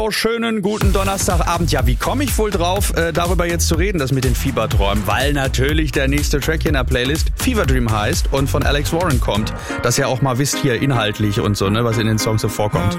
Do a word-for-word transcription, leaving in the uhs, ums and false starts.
Oh, schönen guten Donnerstagabend. Ja, wie komme ich wohl drauf, äh, darüber jetzt zu reden, das mit den Fieberträumen? Weil natürlich der nächste Track hier in der Playlist Fever Dream heißt und von Alex Warren kommt. Das ja auch mal wisst hier inhaltlich und so, ne, was in den Songs so vorkommt.